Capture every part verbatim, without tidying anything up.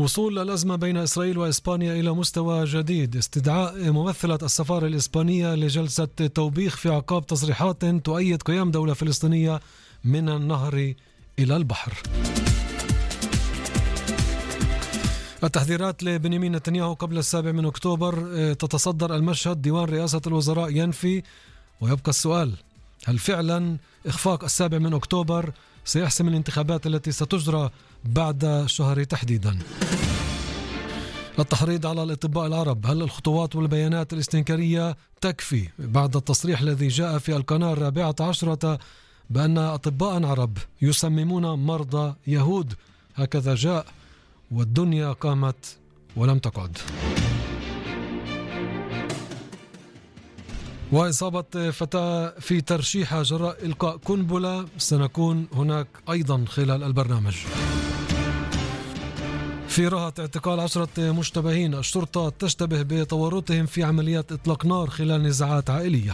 وصول الأزمة بين إسرائيل وإسبانيا إلى مستوى جديد، استدعاء ممثلة السفارة الإسبانية لجلسة توبيخ في عقاب تصريحات تؤيد قيام دولة فلسطينية من النهر إلى البحر. التحذيرات لبنيامين نتنياهو قبل السابع من أكتوبر تتصدر المشهد، ديوان رئاسة الوزراء ينفي، ويبقى السؤال: هل فعلا إخفاق السابع من أكتوبر سيحسم الانتخابات التي ستجرى بعد شهر تحديدا؟ التحريض على الأطباء العرب، هل الخطوات والبيانات الاستنكارية تكفي بعد التصريح الذي جاء في القناة الرابعة عشرة بأن أطباء عرب يسممون مرضى يهود؟ هكذا جاء، والدنيا قامت ولم تقعد. وإصابة فتاة في ترشيحة جراء إلقاء قنبلة، سنكون هناك أيضا خلال البرنامج. في رهط اعتقال عشرة مشتبهين، الشرطة تشتبه بتورطهم في عمليات إطلاق نار خلال نزاعات عائلية.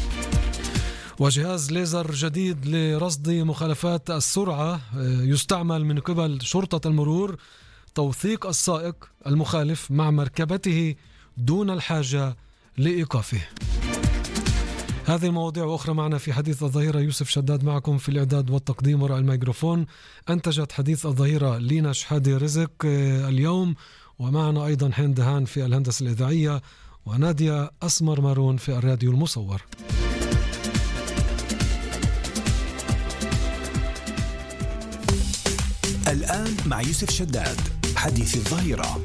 وجهاز ليزر جديد لرصد مخالفات السرعة يستعمل من قبل شرطة المرور، توثيق السائق المخالف مع مركبته دون الحاجة لإيقافه. هذه المواضيع وأخرى معنا في حديث الظهيرة. يوسف شداد معكم في الإعداد والتقديم وراء الميكروفون. أنتجت حديث الظهيرة لينا شحادي رزق اليوم، ومعنا أيضا حين دهان في الهندسة الإذاعية، ونادية أسمر مارون في الراديو المصور. الآن مع يوسف شداد حديث الظهيرة.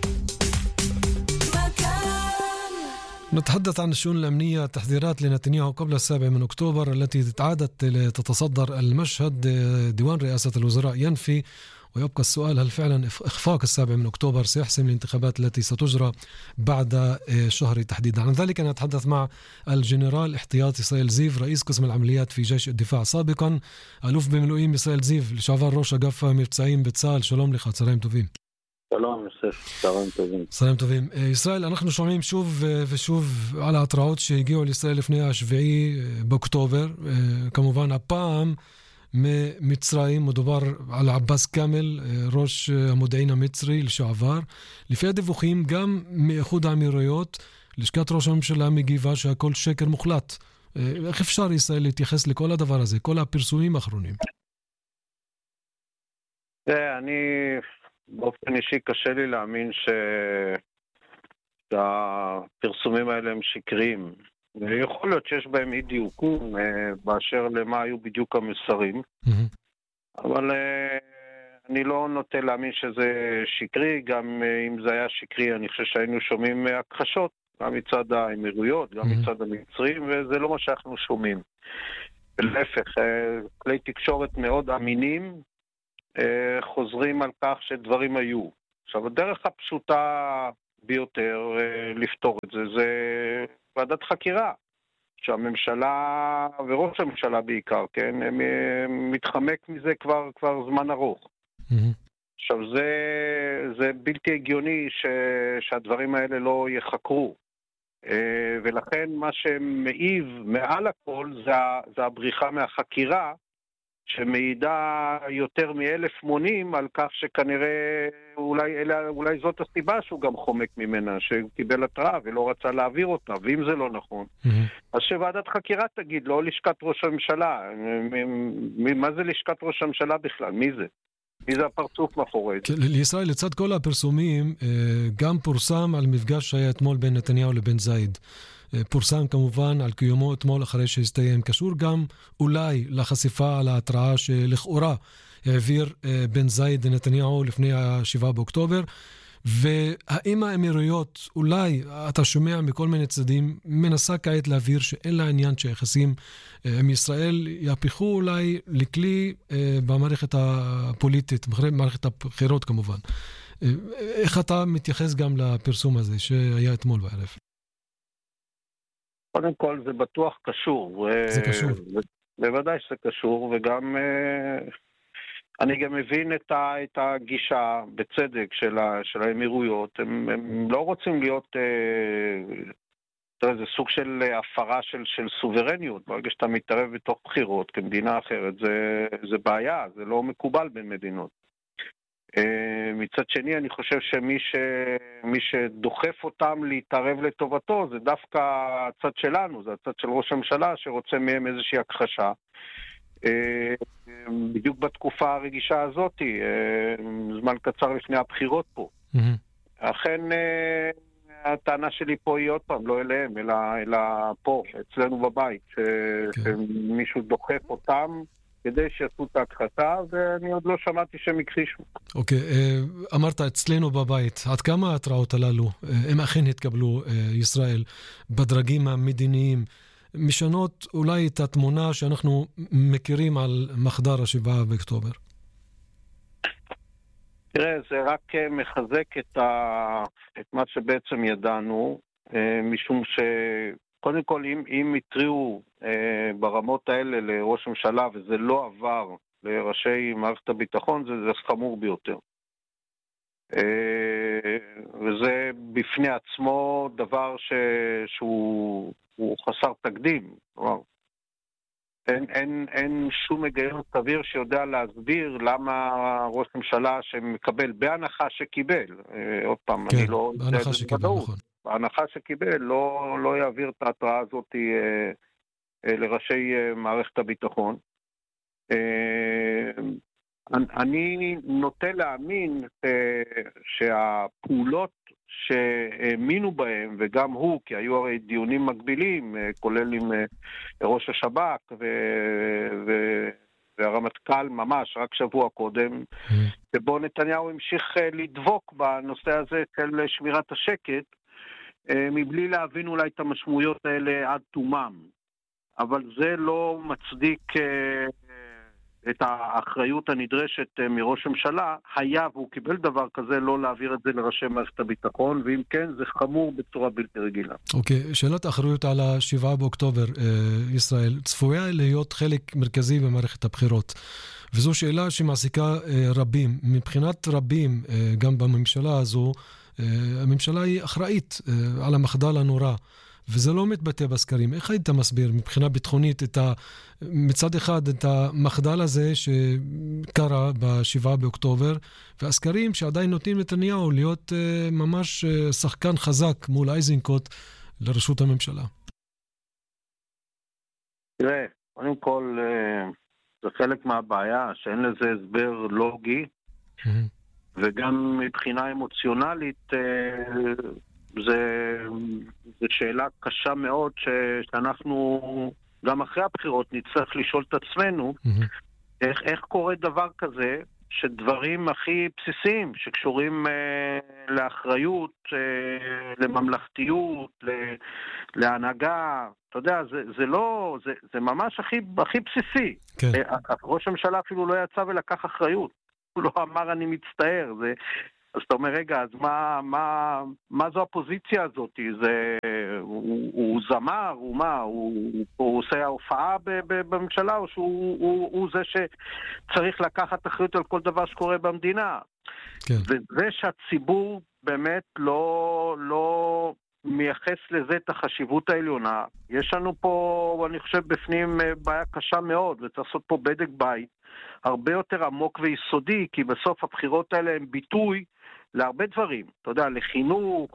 نتحدث عن الشؤون الأمنية، تحذيرات لنتنياهو قبل السابع من أكتوبر التي عادت تتصدر المشهد. ديوان رئاسة الوزراء ينفي، ويبقى السؤال: هل فعلا إخفاق السابع من أكتوبر سيحسم الانتخابات التي ستجرى بعد شهر تحديدا؟ عن ذلك نتحدث مع الجنرال احتياطي إسرائيل زيف، رئيس قسم العمليات في جيش الدفاع سابقا، ألوف במילואים إسرائيل زيف, לשעבר ראש אגף המבצעים בצה"ל. שלום לך, צהריים טובים. שלום יוסף, צהריים טובים. צהריים טובים. ישראל, אנחנו שומעים שוב ושוב על ההתראות שהגיעו לישראל לפני השביעי באוקטובר, כמובן הפעם ממצרים, מדובר על עבאס כאמל, ראש המודיעין המצרי לשעבר. לפי הדיווחים גם מאיחוד האמירויות, לשכת ראש הממשלה מגיבה שהכל שקר מוחלט. איך אפשר ישראל להתייחס לכל הדבר הזה, כל הפרסומים האחרונים? אני באופן אישי קשה לי להאמין שהפרסומים האלה הם שקריים. יכול להיות שיש בהם אי דיוקים באשר למה היו בדיוק המסרים, אבל אני לא נוטה להאמין שזה שקרי. גם אם זה היה שקרי, אני חושב שהיינו שומעים הכחשות, גם מצד האמירויות, גם מצד המצרים, וזה לא מה שאנחנו שומעים. להפך, כלי תקשורת מאוד אמינים חוזרים על כך שדברים היו. עכשיו, הדרך הפשוטה ביותר לפתור את זה, זה ועדת חקירה, שהממשלה וראש הממשלה בעיקר, כן, מתחמק מזה כבר, כבר זמן ארוך. עכשיו, זה, זה בלתי הגיוני ש, שהדברים האלה לא יחקרו. ולכן מה שמעיב מעל הכל זה, זה הבריחה מהחקירה, שמעידה יותר מאלף מונים על כך שכנראה אולי, אלה, אולי זאת הסיבה שהוא גם חומק ממנה, שקיבל התראה ולא רצה להעביר אותה, ואם זה לא נכון, mm-hmm. אז שוועדת חקירה תגיד, לא לשכת ראש הממשלה. מה זה לשכת ראש הממשלה בכלל? מי זה? מי זה הפרצוף מאחורי זה? לישראל, לצד כל הפרסומים, גם פורסם על מפגש שהיה אתמול בין נתניהו לבין זייד. פורסם כמובן על קיומו אתמול אחרי שהסתיים, קשור גם אולי לחשיפה על ההתראה שלכאורה העביר בן זייד לנתניהו לפני השבעה באוקטובר. והאם האמירויות, אולי אתה שומע מכל מיני צדדים, מנסה כעת להעביר שאין לה עניין שהיחסים עם ישראל יהפכו אולי לכלי במערכת הפוליטית, במערכת הבחירות כמובן. איך אתה מתייחס גם לפרסום הזה שהיה אתמול בערב? קודם כל זה בטוח קשור. זה קשור. בוודאי שזה קשור, וגם אני גם מבין את, ה, את הגישה בצדק של, ה, של האמירויות. הם, הם לא רוצים להיות אה, זה סוג של הפרה של, של סוברניות. ברגע שאתה מתערב בתוך בחירות כמדינה אחרת, זה, זה בעיה, זה לא מקובל בין מדינות. אה, מצד שני, אני חושב שמי ש... מי שדוחף אותם להתערב לטובתו, זה דווקא הצד שלנו, זה הצד של ראש הממשלה, שרוצה מהם איזושהי הכחשה. בדיוק בתקופה הרגישה הזאת, זמן קצר לפני הבחירות פה. אכן, הטענה שלי פה היא עוד פעם, לא אליהם, אלא, אלא פה, אצלנו בבית, שמישהו דוחף אותם, כדי שיעשו את ההכחשה, ואני עוד לא שמעתי שהם הכחישו. אוקיי, אמרת אצלנו בבית, עד כמה ההתראות הללו, הם אכן התקבלו, ישראל, בדרגים המדיניים, משנות אולי את התמונה שאנחנו מכירים על מחדר השבעה באוקטובר? תראה, זה רק מחזק את, ה... את מה שבעצם ידענו, משום ש... קודם כל, אם, אם יתריעו אה, ברמות האלה לראש הממשלה, וזה לא עבר לראשי מערכת הביטחון, זה, זה חמור ביותר. אה, וזה בפני עצמו דבר ש, שהוא הוא חסר תקדים. כלומר, אין, אין, אין שום היגיון סביר שיודע להסביר למה ראש הממשלה שמקבל, בהנחה שקיבל, אה, עוד פעם, כן, אני לא... בהנחה שקיבל, נכון. ההנחה שקיבל לא, לא יעביר את ההתראה הזאת אה, אה, לראשי אה, מערכת הביטחון. אה, אני נוטה להאמין אה, שהפעולות שהאמינו בהם, וגם הוא, כי היו הרי דיונים מקבילים, אה, כולל עם אה, ראש השב"כ ו... ו... והרמטכ"ל ממש רק שבוע קודם, mm. שבו נתניהו המשיך אה, לדבוק בנושא הזה של שמירת השקט, מבלי להבין אולי את המשמעויות האלה עד תומם. אבל זה לא מצדיק את האחריות הנדרשת מראש הממשלה. היה והוא קיבל דבר כזה, לא להעביר את זה לראשי מערכת הביטחון, ואם כן, זה חמור בצורה בלתי רגילה. אוקיי, שאלת האחריות על השבעה באוקטובר, ישראל, צפויה להיות חלק מרכזי במערכת הבחירות. וזו שאלה שמעסיקה רבים. מבחינת רבים, גם בממשלה הזו, הממשלה היא אחראית על המחדל הנורא, וזה לא מתבטא בסקרים. איך היית מסביר מבחינה ביטחונית את ה... מצד אחד את המחדל הזה שקרה בשבעה באוקטובר, והסקרים שעדיין נותנים נתניהו להיות ממש שחקן חזק מול איזנקוט לרשות הממשלה? תראה, קודם כל זה חלק מהבעיה, שאין לזה הסבר לוגי, וגם מבחינה אמוציונלית זה, זה שאלה קשה מאוד שאנחנו גם אחרי הבחירות נצטרך לשאול את עצמנו mm-hmm. איך, איך קורה דבר כזה שדברים הכי בסיסיים שקשורים אה, לאחריות, אה, לממלכתיות, ל, להנהגה, אתה יודע, זה, זה לא, זה, זה ממש הכי, הכי בסיסי. כן. אה, ראש הממשלה אפילו לא יצא ולקח אחריות. הוא לא אמר אני מצטער, זה... אז אתה אומר, רגע, אז מה, מה, מה זו הפוזיציה הזאת? זה, הוא, הוא זמר, הוא מה? הוא, הוא עושה ההופעה בממשלה, או שהוא הוא, הוא זה שצריך לקחת אחריות על כל דבר שקורה במדינה? כן. וזה שהציבור באמת לא, לא מייחס לזה את החשיבות העליונה. יש לנו פה, אני חושב, בפנים בעיה קשה מאוד, וצריך לעשות פה בדק בית הרבה יותר עמוק ויסודי, כי בסוף הבחירות האלה הם ביטוי להרבה דברים, אתה יודע, לחינוך,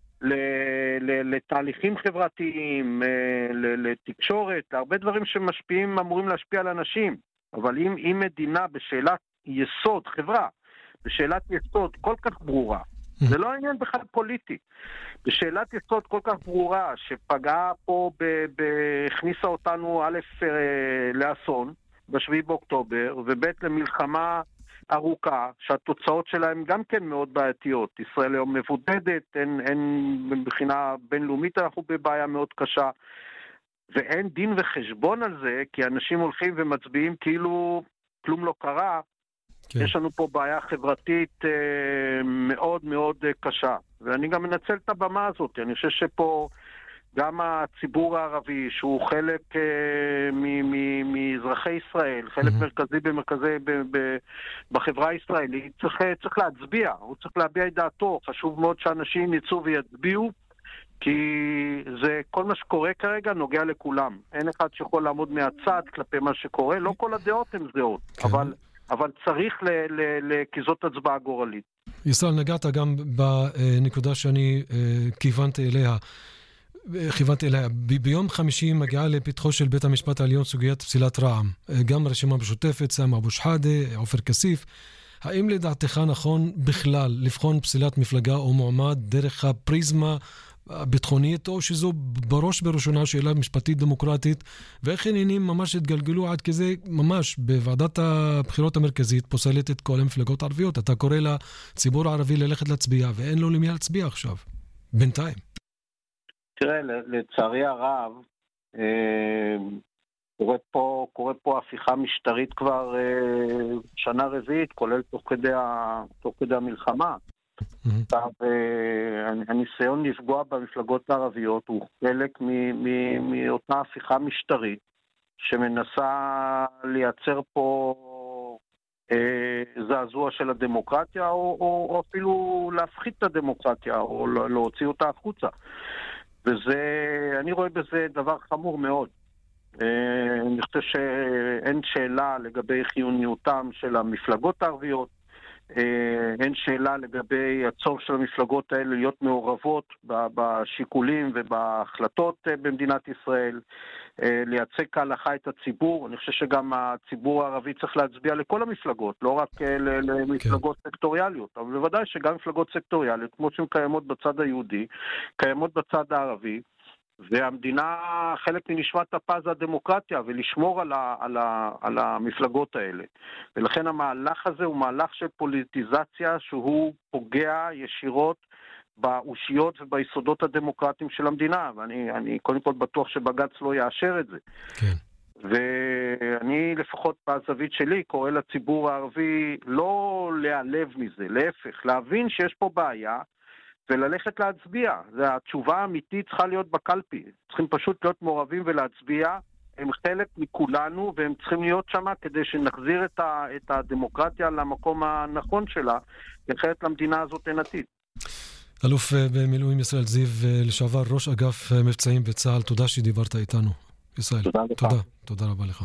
לתהליכים חברתיים, לתקשורת, להרבה דברים שמשפיעים, אמורים להשפיע על אנשים. אבל אם, אם מדינה בשאלת יסוד, חברה, בשאלת יסוד כל כך ברורה, זה לא עניין בכלל פוליטי, בשאלת יסוד כל כך ברורה, שפגעה פה, הכניסה אותנו א' לאסון, בשביעי באוקטובר, וב' למלחמה ארוכה, שהתוצאות שלהם גם כן מאוד בעייתיות. ישראל היום מבודדת, אין, אין, מבחינה בינלאומית אנחנו בבעיה מאוד קשה, ואין דין וחשבון על זה, כי אנשים הולכים ומצביעים כאילו כלום לא קרה. כן. יש לנו פה בעיה חברתית אה, מאוד מאוד אה, קשה, ואני גם מנצל את הבמה הזאת. אני חושב שפה גם הציבור הערבי, שהוא חלק אה, מאזרחי ישראל, חלק mm-hmm. מרכזי במרכזי ב, ב, בחברה הישראלית, צריך, צריך להצביע, הוא צריך להביע את דעתו. חשוב מאוד שאנשים יצאו ויצביעו, כי זה כל מה שקורה כרגע נוגע לכולם. אין אחד שיכול לעמוד מהצד כלפי מה שקורה, לא כל הדעות הן זהות, כן. אבל, אבל צריך ל, ל, ל, כי זאת הצבעה גורלית. ישראל, נגעת גם בנקודה שאני כיוונתי אליה. כיוונתי אליה. ב- ביום חמישי מגיעה לפתחו של בית המשפט העליון סוגיית פסילת רע"מ. גם הרשימה המשותפת, סמי אבו שחאדה, עופר כסיף. האם לדעתך נכון בכלל לבחון פסילת מפלגה או מועמד דרך הפריזמה ביטחונית, או שזו בראש בראשונה שאלה משפטית דמוקרטית, ואיך עניינים ממש התגלגלו עד כזה, ממש בוועדת הבחירות המרכזית פוסלת את כל המפלגות הערביות. אתה קורא לציבור הערבי ללכת להצביע, ואין לו למי להצביע עכשיו, בינתיים. תראה, לצערי הרב, קורית פה, קורית פה הפיכה משטרית כבר שנה רביעית, כולל תוך כדי, תוך כדי המלחמה. הניסיון לפגוע במפלגות הערביות הוא חלק מאותה הפיכה משטרית שמנסה לייצר פה זעזוע של הדמוקרטיה, או אפילו להפחית את הדמוקרטיה, או להוציא אותה החוצה. וזה, אני רואה בזה דבר חמור מאוד. אני חושב שאין שאלה לגבי חיוניותם של המפלגות הערביות, אין שאלה לגבי הצורך של המפלגות האלה להיות מעורבות בשיקולים ובהחלטות במדינת ישראל, לייצג כהלכה את הציבור. אני חושב שגם הציבור הערבי צריך להצביע לכל המפלגות, לא רק למפלגות סקטוריאליות, אבל בוודאי שגם מפלגות סקטוריאליות, כמו שהן קיימות בצד היהודי, קיימות בצד הערבי, והמדינה חלק מנשמת הפז הדמוקרטיה, ולשמור על, ה, על, ה, על המפלגות האלה. ולכן המהלך הזה הוא מהלך של פוליטיזציה, שהוא פוגע ישירות באושיות וביסודות הדמוקרטיים של המדינה, ואני אני קודם כל בטוח שבג"ץ לא יאשר את זה. כן. ואני לפחות בזווית שלי קורא לציבור הערבי לא להיעלב מזה, להפך, להבין שיש פה בעיה, וללכת להצביע. זה התשובה האמיתית צריכה להיות בקלפי. צריכים פשוט להיות מעורבים ולהצביע. הם חלק מכולנו, והם צריכים להיות שם כדי שנחזיר את, ה, את הדמוקרטיה למקום הנכון שלה, אחרת למדינה הזאת אין עתיד. אלוף במילואים ישראל זיו, לשעבר ראש אגף מבצעים בצה"ל, תודה שדיברת איתנו. ישראל, תודה לך. תודה, תודה רבה לך.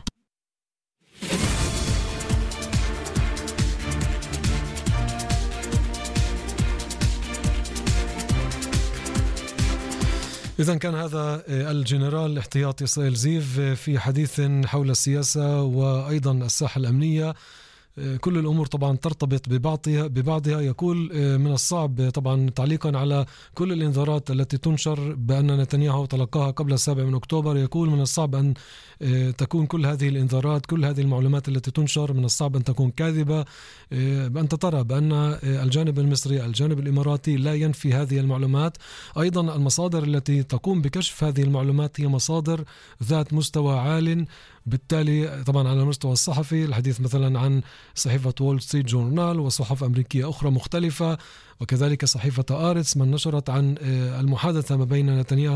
إذن كان هذا الجنرال الاحتياطي إسرائيل زيف في حديث حول السياسة وأيضا الساحة الأمنية. كل الأمور طبعا ترتبط ببعضها ببعضها. يقول من الصعب طبعا تعليقا على كل الإنذارات التي تنشر بأن نتنياهو تلقاها قبل السابع من أكتوبر، يقول من الصعب أن تكون كل هذه الإنذارات، كل هذه المعلومات التي تنشر من الصعب أن تكون كاذبة. أنت ترى بأن الجانب المصري الجانب الإماراتي لا ينفي هذه المعلومات. أيضا المصادر التي تقوم بكشف هذه المعلومات هي مصادر ذات مستوى عال، بالتالي طبعا على المستوى الصحفي الحديث مثلا عن صحيفة وول ستريت جورنال وصحف أمريكية أخرى مختلفة، وكذلك صحيفة آرتس من نشرت عن المحادثة ما بين نتنياهو